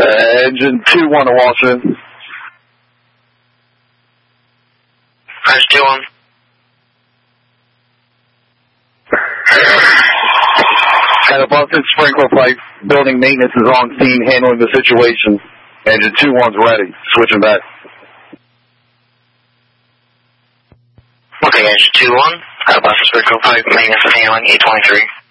Engine 2-1 to Washington. Engine 2-1. At a busted sprinkler pipe, building maintenance is on scene handling the situation. Engine 2-1's ready. Switching back. Okay, Engine 2-1. At a busted sprinkler pipe, maintenance is handling 823.